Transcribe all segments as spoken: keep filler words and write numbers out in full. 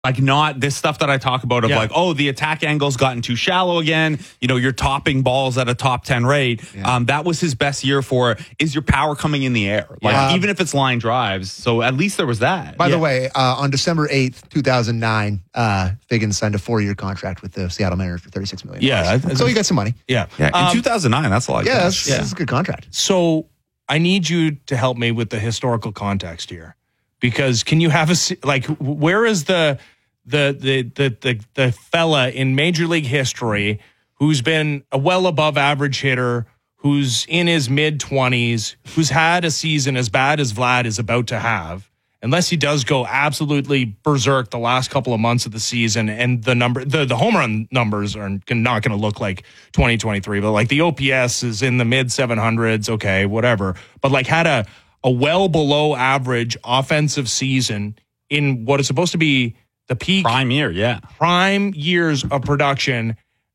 Like not this stuff that I talk about of Yeah. like, oh, the attack angle's gotten too shallow again. You know, you're topping balls at a top ten rate. Yeah. Um, that was his best year for, is your power coming in the air? Like Yeah. even if it's line drives. So at least there was that. By Yeah. the way, uh, on December eighth, two thousand nine, uh, Figgins signed a four-year contract with the Seattle Mariners for thirty-six million dollars. Yeah, I- So he got some money. Yeah. Yeah, in Um, two thousand nine, that's a lot. Of Yeah, cash. that's, Yeah. that's a good contract. So I need you to help me with the historical context here, because can you have a se- like where is the the the the the, the fella in Major League history who's been a well above average hitter, who's in his mid twenties, who's had a season as bad as Vlad is about to have, unless he does go absolutely berserk the last couple of months of the season, and the number the, the home run numbers are not going to look like twenty twenty-three, but like the O P S is in the mid seven hundreds, okay, whatever. But like had a a well below average offensive season in what is supposed to be the peak Prime year, yeah. prime years of production.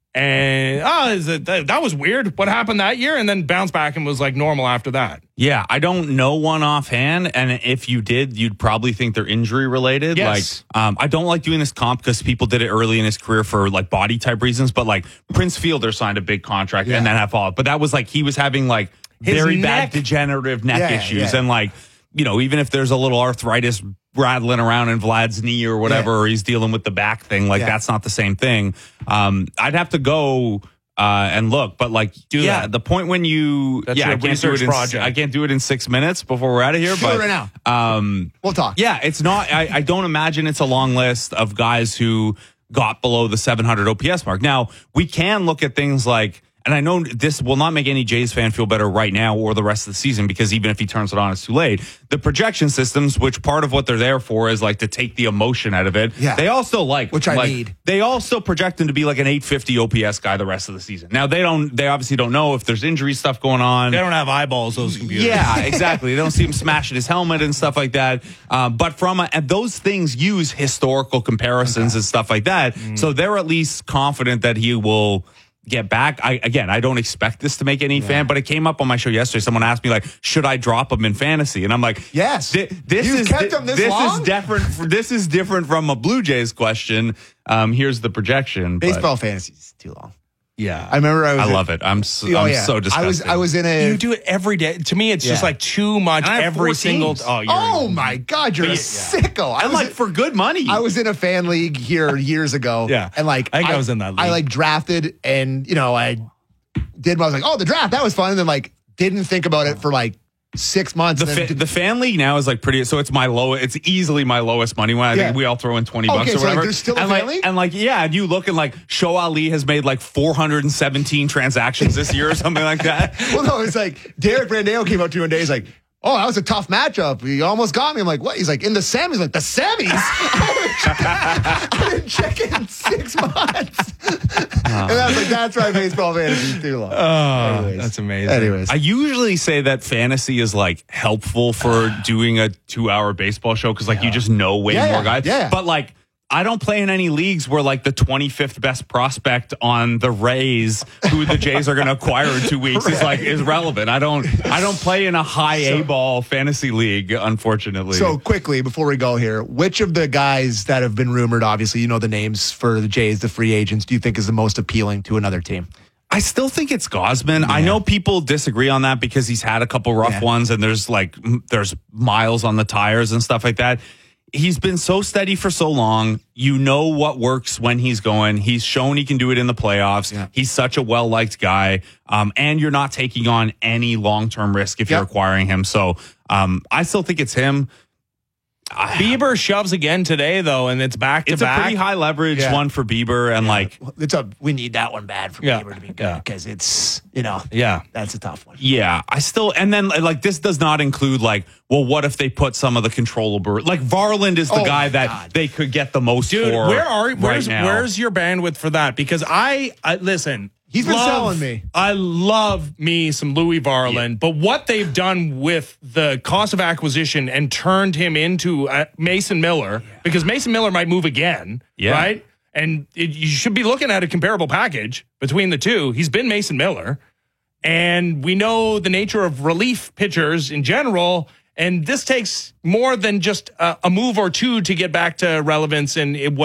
And oh, is it, that, that was weird. What happened that year? And then bounced back and was like normal after that. Yeah, I don't know one offhand, and if you did, you'd probably think they're injury related. Yes. Like, um, I don't like doing this comp because people did it early in his career for like body type reasons. But like Prince Fielder signed a big contract Yeah. and then had followed. But that was like he was having like His very neck- bad degenerative neck Yeah, issues, yeah. and like you know, even if there's a little arthritis rattling around in Vlad's knee or whatever, Yeah. or he's dealing with the back thing, like Yeah. that's not the same thing. Um, I'd have to go. Uh, and look, but like, Do yeah, that. the point when you, That's yeah, your I can't do research it in, project. I can't do it in six minutes before we're out of here. Do but it right now. Um, We'll talk. yeah, it's not. I, I don't imagine it's a long list of guys who got below the seven hundred O P S mark. Now we can look at things like, and I know this will not make any Jays fan feel better right now or the rest of the season, because even if he turns it on, it's too late. The projection systems, which part of what they're there for is like to take the emotion out of it. Yeah. They also like, Which I like, need. They also project him to be like an eight fifty O P S guy the rest of the season. Now they don't, they obviously don't know if there's injury stuff going on. They don't have eyeballs, those computers. Yeah, exactly. They don't see him smashing his helmet and stuff like that. Um, but from a, and those things use historical comparisons and stuff like that. So they're at least confident that he will get back. I again, I don't expect this to make any fan, but it came up on my show yesterday. Someone asked me like, should I drop him in fantasy? And I'm like, Yes. thi- this You've is kept him this this long? is different. This is different from a Blue Jays question. Um, here's the projection. but Baseball fantasy is too long. Yeah. I remember I was. I in- love it. I'm so, Oh, I'm yeah. so disgusted. I was. I was in a. You do it every day. To me, it's just Yeah. like too much And I have every four single. teams. Oh, you're, Oh my God, you're a yeah. sicko! I I'm was like in- for good money. I was in a fan league here years ago. Yeah. and like I think I was in that I league. like drafted, and you know I did. I was like, oh, the draft that was fun, and then like didn't think about it for like six months. The, and then fa- did- the fan league now is like pretty, so it's my low. It's easily my lowest money one. I Yeah. think we all throw in twenty Okay, bucks or so, like, whatever. there's still a and fan like, league? and like, yeah, and you look and like Show Ali has made like four hundred seventeen transactions this year or something like that. well, no, it's like Derek Brandeo came up to me one day. He's like, oh, that was a tough matchup. He almost got me. I'm like, what? He's like, in the semis. Like, the semis? I didn't check it in six months. And I was like, that's why baseball fantasy is too long. Oh, Anyways. that's amazing. Anyways. I usually say that fantasy is like helpful for doing a two hour baseball show because like you just know way Yeah, more yeah, guys. yeah. But like, I don't play in any leagues where like the twenty-fifth best prospect on the Rays, who the Jays are going to acquire in two weeks, is like is relevant. I don't I don't play in a high A ball fantasy league, unfortunately. So quickly, before we go here, which of the guys that have been rumored, obviously, you know the names for the Jays, the free agents, do you think is the most appealing to another team? I still think it's Gosman. I know people disagree on that because he's had a couple rough Yeah. ones and there's like m- there's miles on the tires and stuff like that. He's been so steady for so long. You know what works when he's going. He's shown he can do it in the playoffs. Yeah. He's such a well-liked guy. Um, and you're not taking on any long-term risk if Yep. you're acquiring him. So um, I still think it's him. I- Bieber shoves again today, though, and it's back to it's a back. pretty high leverage Yeah. one for Bieber. And like, It's a we need that one bad for Yeah. Bieber to be good Yeah. because it's you know Yeah. that's a tough one. yeah, I still, and then like this does not include like, well, what if they put some of the controllable, like Varland is the Oh, guy my that God. they could get the most Dude, for where are right where's now. where's your bandwidth for that? Because I, I listen. He's been love- selling me. I love me some Louis Varland, but what they've done with the cost of acquisition and turned him into uh, Mason Miller, because Mason Miller might move again, Yeah. right? And it, you should be looking at a comparable package between the two. He's been Mason Miller, and we know the nature of relief pitchers in general. And this takes more than just a, a move or two to get back to relevance and it,